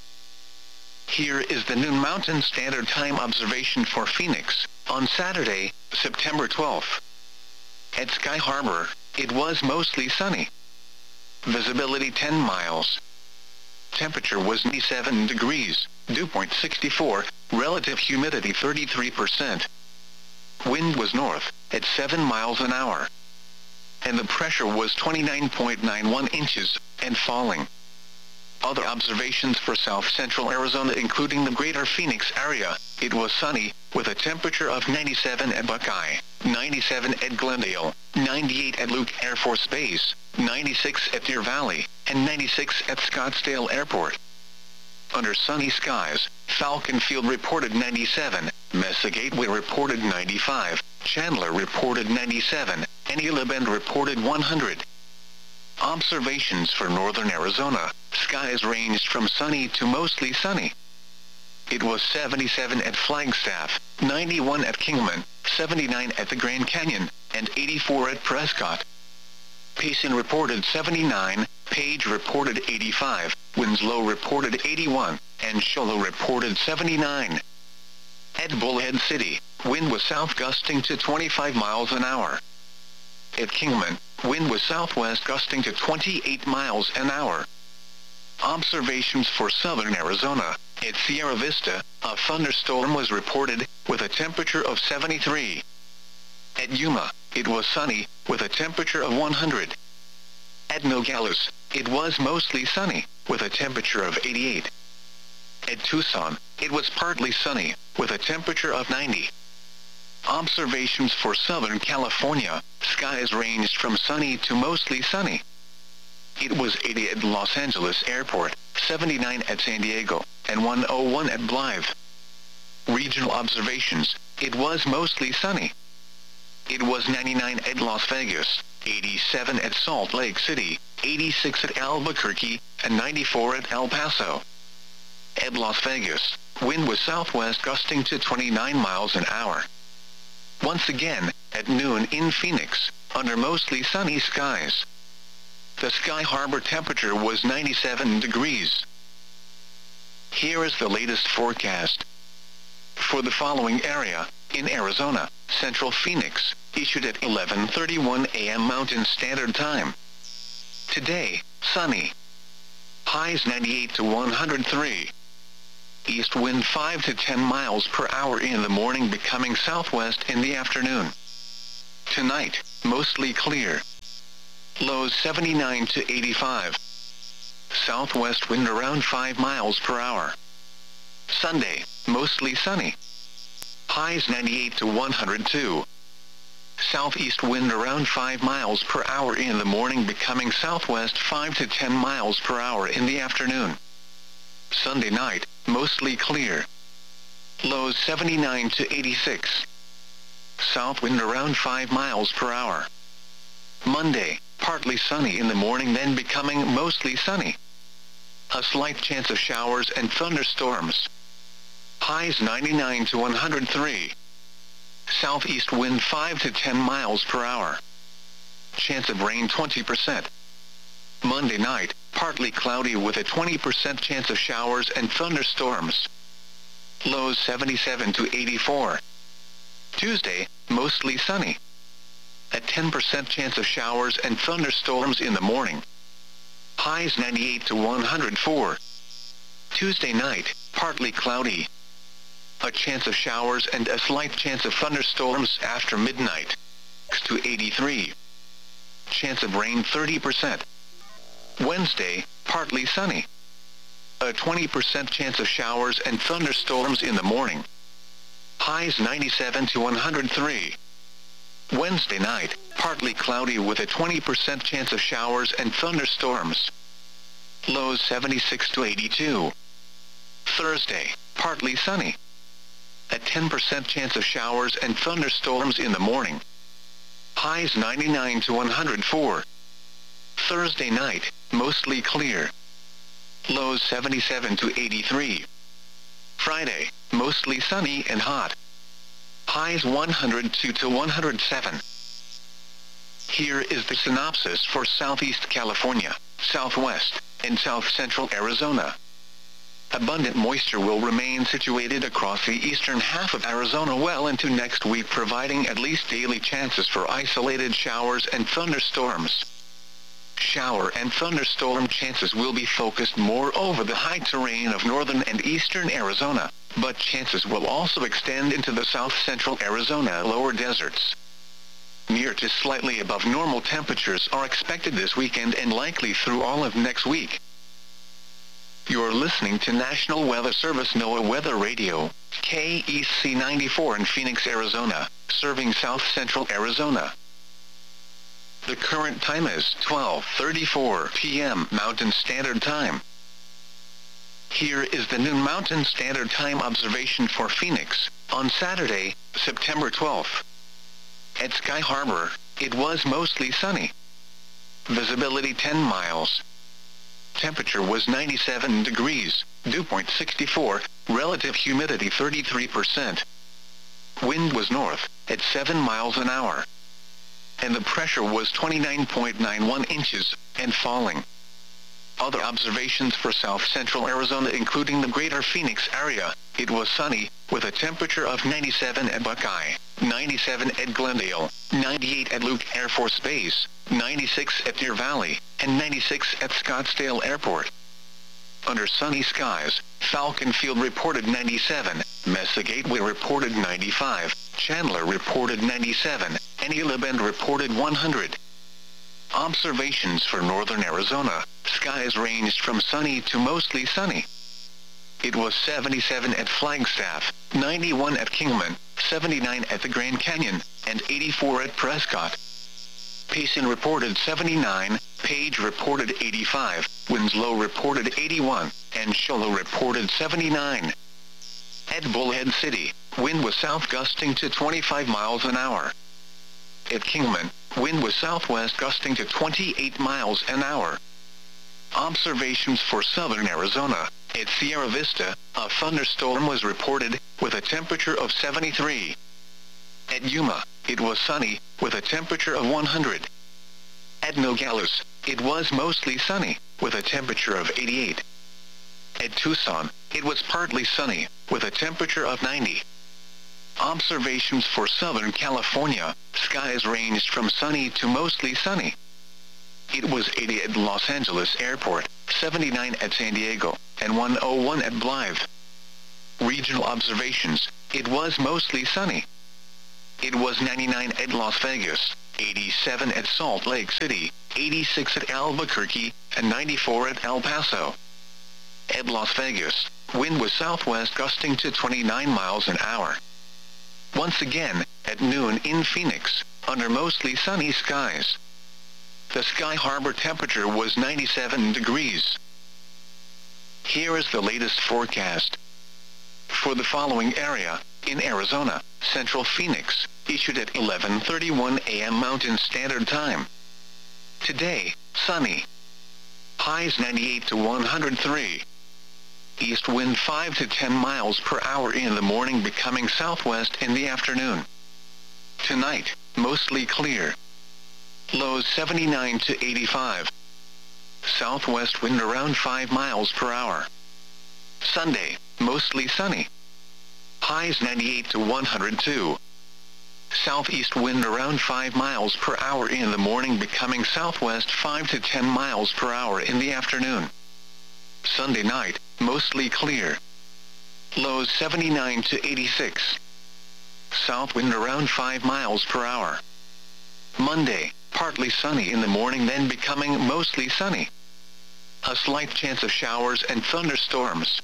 Speaker 1: Here is the noon Mountain Standard Time observation for Phoenix, on Saturday, September twelfth. At Sky Harbor, it was mostly sunny. Visibility ten miles. Temperature was ninety-seven degrees, dew point sixty-four, relative humidity thirty-three percent. Wind was north, at seven miles an hour. And the pressure was twenty-nine point nine one inches, and falling. Other observations for south central Arizona including the greater Phoenix area, it was sunny, with a temperature of ninety-seven at Buckeye, ninety-seven at Glendale, ninety-eight at Luke Air Force Base, ninety-six at Deer Valley, and ninety-six at Scottsdale Airport. Under sunny skies, Falcon Field reported ninety-seven, Mesa Gateway reported ninety-five, Chandler reported ninety-seven, and Gila Bend reported one hundred. Observations for northern Arizona, skies ranged from sunny to mostly sunny. It was seventy-seven at Flagstaff, ninety-one at Kingman, seventy-nine at the Grand Canyon, and eighty-four at Prescott. Payson reported seventy-nine, Page reported eighty-five, Winslow reported eighty-one, and Shoalo reported seventy-nine. At Bullhead City, wind was south gusting to twenty-five miles an hour. At Kingman, wind was southwest gusting to twenty-eight miles an hour. Observations for southern Arizona, at Sierra Vista, a thunderstorm was reported, with a temperature of seventy-three. At Yuma, it was sunny, with a temperature of one hundred. At Nogales, it was mostly sunny, with a temperature of eighty-eight. At Tucson, it was partly sunny, with a temperature of ninety. Observations for Southern California, skies ranged from sunny to mostly sunny. It was eighty at Los Angeles Airport, seventy-nine at San Diego, and one oh one at Blythe. Regional observations, it was mostly sunny. It was ninety-nine at Las Vegas, eighty-seven at Salt Lake City, eighty-six at Albuquerque, and ninety-four at El Paso. At Las Vegas, wind was southwest gusting to twenty-nine miles an hour. Once again, at noon in Phoenix, under mostly sunny skies. The Sky Harbor temperature was ninety-seven degrees. Here is the latest forecast. For the following area, in Arizona, Central Phoenix, issued at eleven thirty-one a m Mountain Standard Time. Today, sunny. Highs ninety-eight to one hundred three. East wind five to ten miles per hour in the morning, becoming southwest in the afternoon. Tonight, mostly clear. Lows seventy-nine to eighty-five. Southwest wind around five miles per hour. Sunday, mostly sunny. Highs ninety-eight to one hundred two. Southeast wind around five miles per hour in the morning, becoming southwest five to ten miles per hour in the afternoon. Sunday night, mostly clear. Lows seventy-nine to eighty-six. South wind around five miles per hour. Monday, partly sunny in the morning, then becoming mostly sunny. A slight chance of showers and thunderstorms. Highs ninety-nine to one hundred three. Southeast wind five to ten miles per hour. Chance of rain twenty percent. Monday night, partly cloudy with a twenty percent chance of showers and thunderstorms. Lows seventy-seven to eighty-four. Tuesday, mostly sunny. A ten percent chance of showers and thunderstorms in the morning. Highs ninety-eight to one hundred four. Tuesday night, partly cloudy. A chance of showers and a slight chance of thunderstorms after midnight. To eighty-three. Chance of rain thirty percent. Wednesday, partly sunny. A twenty percent chance of showers and thunderstorms in the morning. Highs ninety-seven to one hundred three. Wednesday night, partly cloudy with a twenty percent chance of showers and thunderstorms. Lows seventy-six to eighty-two. Thursday, partly sunny. A ten percent chance of showers and thunderstorms in the morning. Highs ninety-nine to one hundred four. Thursday night, mostly clear. Lows seventy-seven to eighty-three. Friday, mostly sunny and hot. Highs one hundred two to one hundred seven. Here is the synopsis for Southeast California, Southwest, and South Central Arizona. Abundant moisture will remain situated across the eastern half of Arizona well into next week, providing at least daily chances for isolated showers and thunderstorms. Shower and thunderstorm chances will be focused more over the high terrain of northern and eastern Arizona, but chances will also extend into the south central Arizona lower deserts. Near to slightly above normal temperatures are expected this weekend and likely through all of next week. You're listening to National Weather Service NOAA Weather Radio, K E C ninety-four in Phoenix, Arizona, serving south central Arizona. The current time is twelve thirty-four p m Mountain Standard Time. Here is the noon Mountain Standard Time observation for Phoenix, on Saturday, September twelfth. At Sky Harbor, it was mostly sunny. Visibility ten miles. Temperature was ninety-seven degrees, dew point sixty-four, relative humidity thirty-three percent. Wind was north, at seven miles an hour. And the pressure was twenty-nine point nine one inches, and falling. Other observations for south central Arizona, including the greater Phoenix area, it was sunny, with a temperature of ninety-seven at Buckeye, ninety-seven at Glendale, ninety-eight at Luke Air Force Base, ninety-six at Deer Valley, and ninety-six at Scottsdale Airport. Under sunny skies, Falcon Field reported ninety-seven, Mesa Gateway reported ninety-five, Chandler reported ninety-seven, and Gila Bend reported one hundred. Observations for northern Arizona, skies ranged from sunny to mostly sunny. It was seventy-seven at Flagstaff, ninety-one at Kingman, seventy-nine at the Grand Canyon, and eighty-four at Prescott. Payson reported seventy-nine, Page reported eighty-five, Winslow reported eighty-one, and Shola reported seventy-nine. At Bullhead City, wind was south gusting to twenty-five miles an hour. At Kingman, wind was southwest gusting to twenty-eight miles an hour. Observations for southern Arizona, at Sierra Vista, a thunderstorm was reported, with a temperature of seventy-three. At Yuma, it was sunny, with a temperature of one hundred. At Nogales, it was mostly sunny, with a temperature of eighty-eight. At Tucson, it was partly sunny, with a temperature of ninety. Observations for Southern California, skies ranged from sunny to mostly sunny. It was eighty at Los Angeles Airport, seventy-nine at San Diego, and one oh one at Blythe. Regional observations, it was mostly sunny. It was ninety-nine at Las Vegas, eighty-seven at Salt Lake City, eighty-six at Albuquerque, and ninety-four at El Paso. At Las Vegas, wind was southwest gusting to twenty-nine miles an hour. Once again, at noon in Phoenix, under mostly sunny skies. The Sky Harbor temperature was ninety-seven degrees. Here is the latest forecast. For the following area, in Arizona, Central Phoenix, issued at eleven thirty-one a m Mountain Standard Time. Today, sunny. Highs ninety-eight to one hundred three. East wind five to ten miles per hour in the morning, becoming southwest in the afternoon. Tonight, mostly clear. Lows seventy-nine to eighty-five. Southwest wind around five miles per hour. Sunday, mostly sunny. Highs ninety-eight to one hundred two. Southeast wind around five miles per hour in the morning, becoming southwest five to ten miles per hour in the afternoon. Sunday night, mostly clear. Lows seventy-nine to eighty-six. South wind around five miles per hour. Monday, partly sunny in the morning, then becoming mostly sunny. A slight chance of showers and thunderstorms.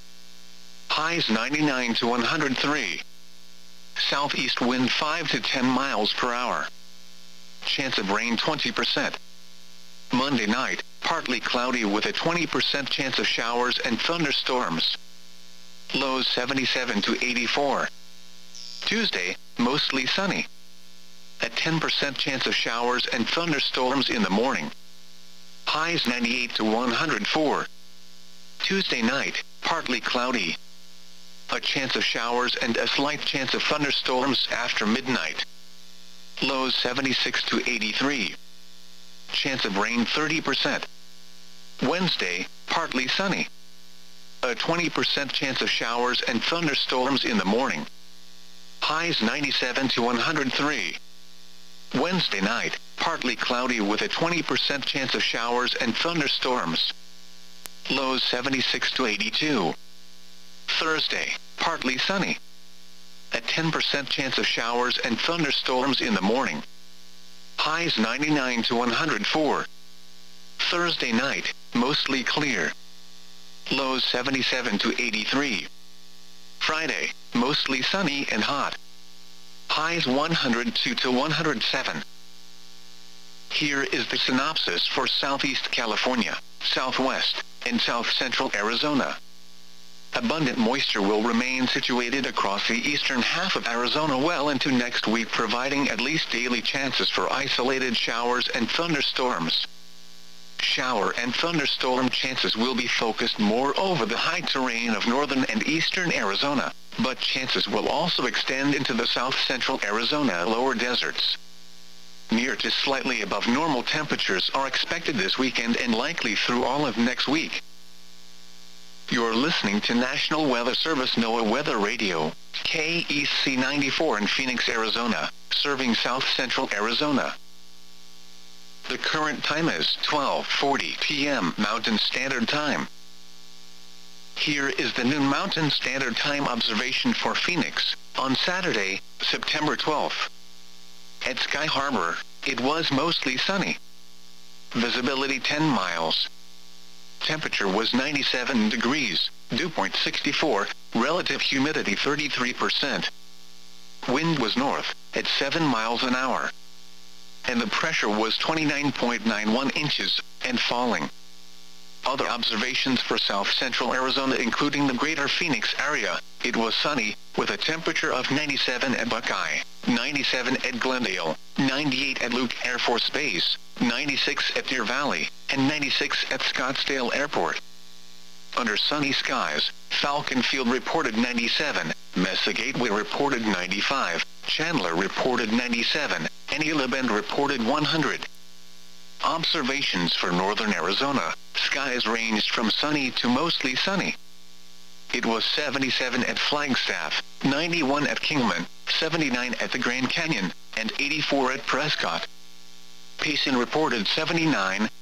Speaker 1: Highs ninety-nine to one hundred three. Southeast wind five to ten miles per hour. Chance of rain twenty percent. Monday night, partly cloudy with a twenty percent chance of showers and thunderstorms. Lows seventy-seven to eighty-four. Tuesday, mostly sunny. A ten percent chance of showers and thunderstorms in the morning. Highs ninety-eight to one hundred four. Tuesday night, partly cloudy. A chance of showers and a slight chance of thunderstorms after midnight. Lows seventy-six to eighty-three. Chance of rain thirty percent. Wednesday, partly sunny. A twenty percent chance of showers and thunderstorms in the morning. Highs ninety-seven to one hundred three. Wednesday night, partly cloudy with a twenty percent chance of showers and thunderstorms. Lows seventy-six to eighty-two. Thursday, partly sunny. A ten percent chance of showers and thunderstorms in the morning. Highs ninety-nine to one hundred four. Thursday night, mostly clear. Lows seventy-seven to eighty-three. Friday, mostly sunny and hot. Highs one hundred two to one hundred seven. Here is the synopsis for Southeast California, Southwest, and South Central Arizona. Abundant moisture will remain situated across the eastern half of Arizona well into next week, providing at least daily chances for isolated showers and thunderstorms. Shower and thunderstorm chances will be focused more over the high terrain of northern and eastern Arizona, but chances will also extend into the south central Arizona lower deserts. Near to slightly above normal temperatures are expected this weekend and likely through all of next week. You're listening to National Weather Service NOAA Weather Radio, K E C ninety-four in Phoenix, Arizona, serving south central Arizona. The current time is twelve forty p m Mountain Standard Time. Here is the noon Mountain Standard Time observation for Phoenix, on Saturday, September twelfth. At Sky Harbor, it was mostly sunny. Visibility ten miles. Temperature was ninety-seven degrees, dew point sixty-four, relative humidity thirty-three percent. Wind was north, at seven miles an hour. And the pressure was twenty-nine point nine one inches, and falling. Other observations for south central Arizona, including the greater Phoenix area, it was sunny, with a temperature of ninety-seven at Buckeye, ninety-seven at Glendale, ninety-eight at Luke Air Force Base, ninety-six at Deer Valley, and ninety-six at Scottsdale Airport. Under sunny skies, Falcon Field reported ninety-seven, Mesa Gateway reported ninety-five, Chandler reported ninety-seven, and Gila Bend reported one hundred. Observations for northern Arizona, skies ranged from sunny to mostly sunny. It was seventy-seven at Flagstaff, ninety-one at Kingman, seventy-nine at the Grand Canyon, and eighty-four at Prescott. Payson reported seventy-nine,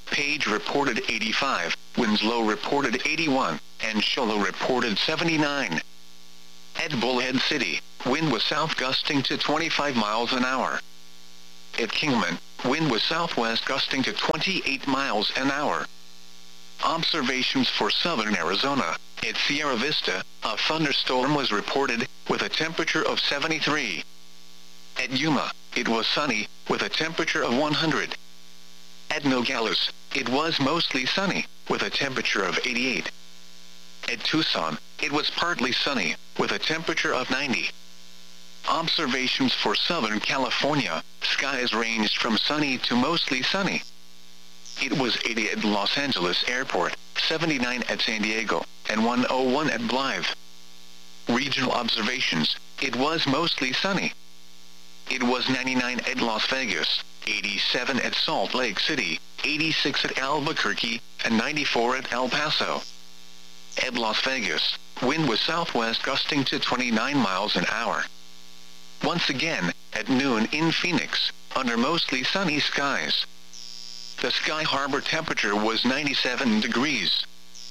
Speaker 1: Page reported eighty-five, Winslow reported eighty-one, and Shoalo reported seventy-nine. At Bullhead City, wind was south gusting to twenty-five miles an hour. At Kingman, wind was southwest gusting to twenty-eight miles an hour. Observations for southern Arizona. At Sierra Vista, a thunderstorm was reported, with a temperature of seventy-three. At Yuma, it was sunny, with a temperature of one hundred. At Nogales, it was mostly sunny, with a temperature of eighty-eight. At Tucson, it was partly sunny, with a temperature of ninety. Observations for Southern California. Skies ranged from sunny to mostly sunny. It was eighty at Los Angeles Airport, seventy-nine at San Diego, and one oh one at Blythe. Regional observations. It was mostly sunny. It was ninety-nine at Las Vegas, eighty-seven at Salt Lake City, eighty-six at Albuquerque, and ninety-four at El Paso. At Las Vegas, wind was southwest gusting to twenty-nine miles an hour. Once again, at noon in Phoenix, under mostly sunny skies. The Sky Harbor temperature was ninety-seven degrees.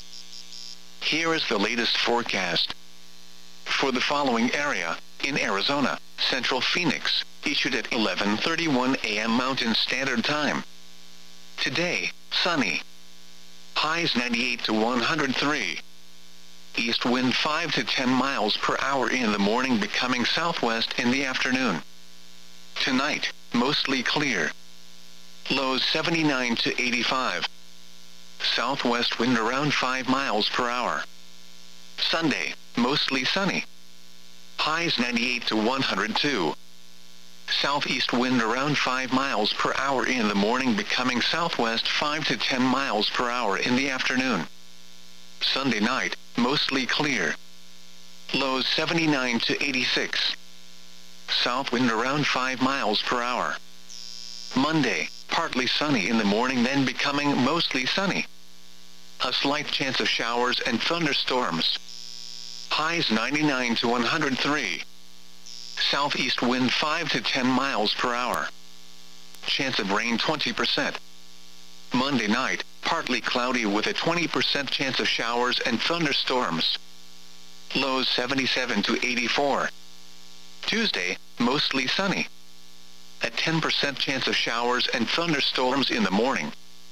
Speaker 1: Here is the latest forecast. For the following area, in Arizona, Central Phoenix, issued at eleven thirty-one a m Mountain Standard Time. Today, sunny. Highs ninety-eight to one hundred three. East wind five to ten miles per hour in the morning, becoming southwest in the afternoon. Tonight, mostly clear. Lows seventy-nine to eighty-five. Southwest wind around five miles per hour. Sunday, mostly sunny. Highs ninety-eight to one hundred two. Southeast wind around five miles per hour in the morning, becoming southwest five to ten miles per hour in the afternoon. Sunday night, mostly clear. Lows seventy-nine to eighty-six. South wind around five miles per hour. Monday, partly sunny in the morning, then becoming mostly sunny. A slight chance of showers and thunderstorms. Highs ninety-nine to one hundred three. Southeast wind five to ten miles per hour. Chance of rain twenty percent. Monday night, partly cloudy with a twenty percent chance of showers and thunderstorms. Lows seventy-seven to eighty-four. Tuesday, mostly sunny. A ten percent chance of showers and thunderstorms in the morning.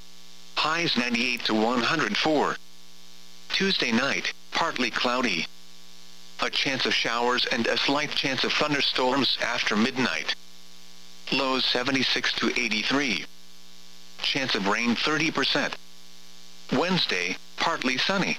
Speaker 1: Highs ninety-eight to one hundred four. Tuesday night, partly cloudy. A chance of showers and a slight chance of thunderstorms after midnight. Lows seventy-six to eighty-three. Chance of rain thirty percent. Wednesday, partly sunny.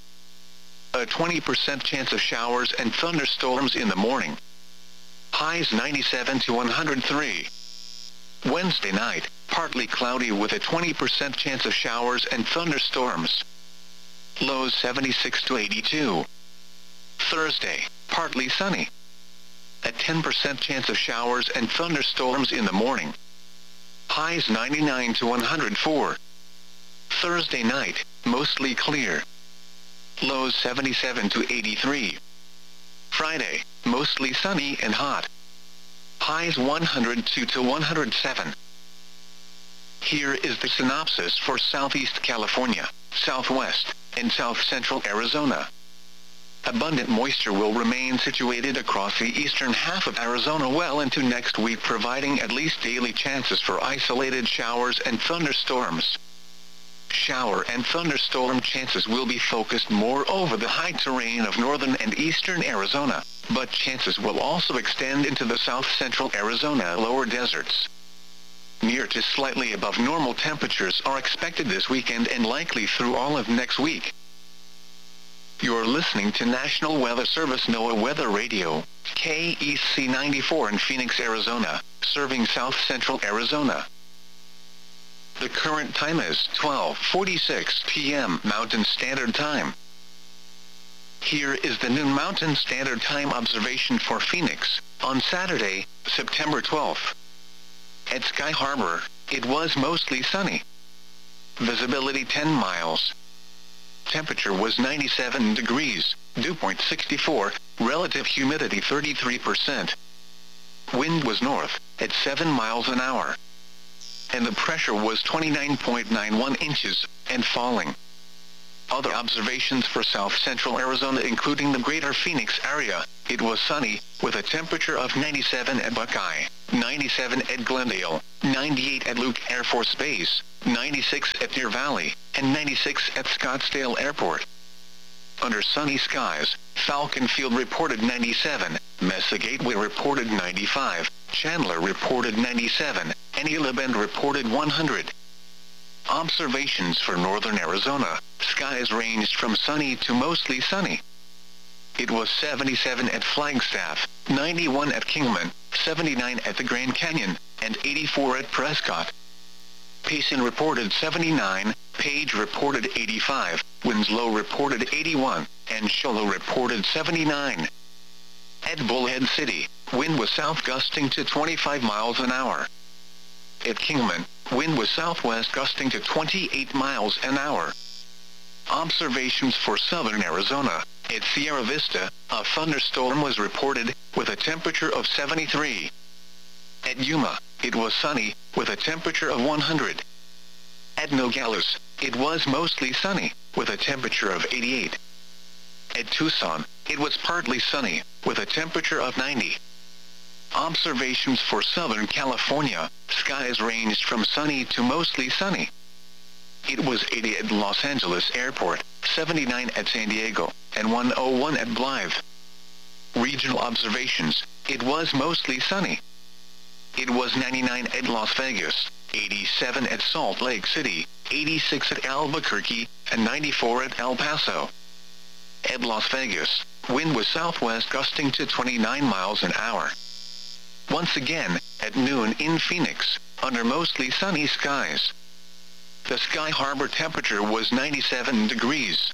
Speaker 1: A twenty percent chance of showers and thunderstorms in the morning. Highs ninety-seven to one hundred three. Wednesday night, partly cloudy with a twenty percent chance of showers and thunderstorms. Lows seventy-six to eighty-two. Thursday, partly sunny. A ten percent chance of showers and thunderstorms in the morning. Highs ninety-nine to one hundred four. Thursday night, mostly clear. Lows seventy-seven to eighty-three. Friday, mostly sunny and hot. Highs one hundred two to one hundred seven. Here is the synopsis for Southeast California, Southwest, and South Central Arizona. Abundant moisture will remain situated across the eastern half of Arizona well into next week, providing at least daily chances for isolated showers and thunderstorms. Shower and thunderstorm chances will be focused more over the high terrain of northern and eastern Arizona, but chances will also extend into the south central Arizona lower deserts. Near to slightly above normal temperatures are expected this weekend and likely through all of next week. You're listening to National Weather Service NOAA Weather Radio, K E C ninety-four in Phoenix, Arizona, serving south central Arizona. The current time is twelve forty-six p m Mountain Standard Time. Here is the noon Mountain Standard Time observation for Phoenix, on Saturday, September twelfth. At Sky Harbor, it was mostly sunny. Visibility ten miles. Temperature was ninety-seven degrees, dew point sixty-four, relative humidity thirty-three percent. Wind was north, at seven miles an hour. and the pressure was twenty-nine point nine one inches, and falling. Other observations for south-central Arizona including the greater Phoenix area, it was sunny, with a temperature of ninety-seven at Buckeye, ninety-seven at Glendale, ninety-eight at Luke Air Force Base, ninety-six at Deer Valley, and ninety-six at Scottsdale Airport. Under sunny skies, Falcon Field reported ninety-seven, Mesa Gateway reported ninety-five, Chandler reported ninety-seven, and Gila Bend reported one hundred. Observations for northern Arizona, skies ranged from sunny to mostly sunny. It was seventy-seven at Flagstaff, ninety-one at Kingman, seventy-nine at the Grand Canyon, and eighty-four at Prescott. Payson reported seventy-nine, Page reported eighty-five, Winslow reported eighty-one, and Show Low reported seventy-nine. At Bullhead City, wind was south gusting to twenty-five miles an hour. At Kingman, wind was southwest gusting to twenty-eight miles an hour. Observations for southern Arizona, at Sierra Vista, a thunderstorm was reported, with a temperature of seventy-three. At Yuma, it was sunny, with a temperature of one hundred. At Nogales, it was mostly sunny, with a temperature of eighty-eight. At Tucson, it was partly sunny, with a temperature of ninety. Observations for Southern California, skies ranged from sunny to mostly sunny. It was eighty at Los Angeles Airport, seventy-nine at San Diego, and one oh one at Blythe. Regional observations, it was mostly sunny. It was ninety-nine at Las Vegas, eighty-seven at Salt Lake City, eighty-six at Albuquerque, and ninety-four at El Paso. At Las Vegas, wind was southwest gusting to twenty-nine miles an hour. Once again, at noon in Phoenix, under mostly sunny skies. The Sky Harbor temperature was ninety-seven degrees.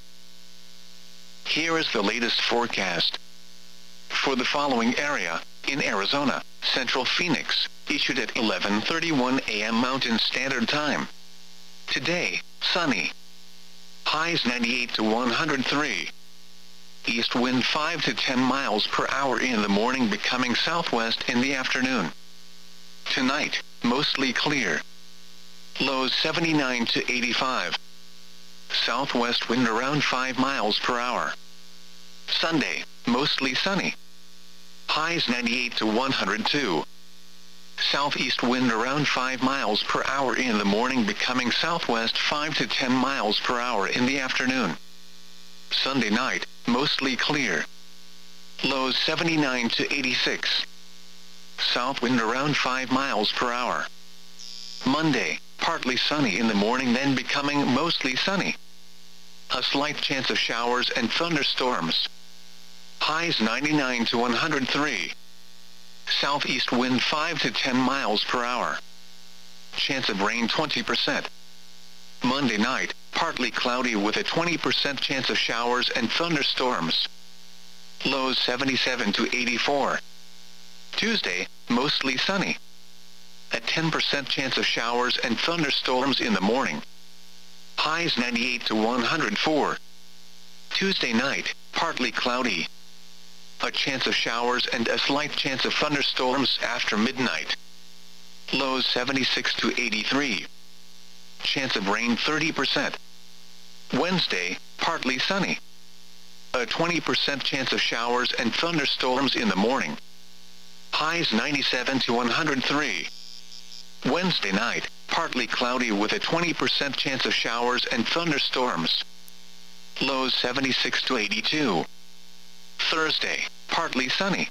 Speaker 1: Here is the latest forecast. For the following area, in Arizona, Central Phoenix, issued at eleven thirty-one a m Mountain Standard Time. Today, sunny. Highs ninety-eight to one hundred three. East wind five to ten miles per hour in the morning, becoming southwest in the afternoon. Tonight, mostly clear. Lows seventy-nine to eighty-five. Southwest wind around five miles per hour. Sunday, mostly sunny. Highs ninety-eight to one hundred two. Southeast wind around five miles per hour in the morning, becoming southwest five to ten miles per hour in the afternoon. Sunday night, mostly clear. Lows seventy-nine to eighty-six. South wind around five miles per hour. Monday, partly sunny in the morning, then becoming mostly sunny. A slight chance of showers and thunderstorms. Highs ninety-nine to one hundred three. Southeast wind five to ten miles per hour. Chance of rain twenty percent. Monday night, partly cloudy with a twenty percent chance of showers and thunderstorms. Lows seventy-seven to eighty-four. Tuesday, mostly sunny. A ten percent chance of showers and thunderstorms in the morning. Highs ninety-eight to one hundred four. Tuesday night, partly cloudy. A chance of showers and a slight chance of thunderstorms after midnight. Lows seventy-six to eighty-three. Chance of rain thirty percent. Wednesday, partly sunny. A twenty percent chance of showers and thunderstorms in the morning. Highs ninety-seven to one hundred three. Wednesday night, partly cloudy with a twenty percent chance of showers and thunderstorms. Lows seventy-six to eighty-two. Thursday, partly sunny.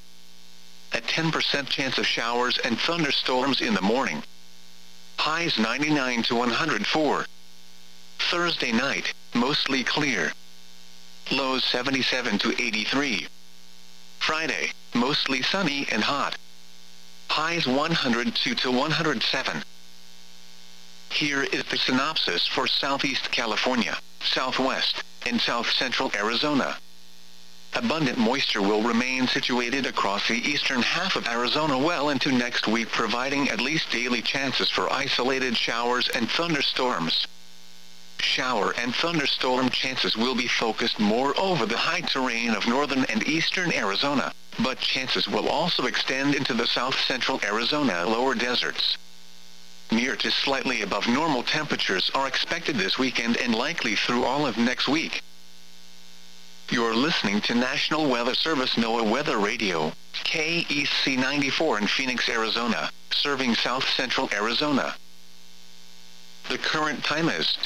Speaker 1: A ten percent chance of showers and thunderstorms in the morning. Highs ninety-nine to one hundred four. Thursday night, mostly clear. Lows seventy-seven to eighty-three. Friday, mostly sunny and hot. Highs one hundred two to one hundred seven. Here is the synopsis for Southeast California, Southwest, and South Central Arizona. Abundant moisture will remain situated across the eastern half of Arizona well into next week, providing at least daily chances for isolated showers and thunderstorms. Shower and thunderstorm chances will be focused more over the high terrain of northern and eastern Arizona, but chances will also extend into the south central Arizona lower deserts. Near to slightly above normal temperatures are expected this weekend and likely through all of next week. You're listening to National Weather Service NOAA Weather Radio, K E C ninety-four in Phoenix, Arizona, serving south central Arizona. The current time is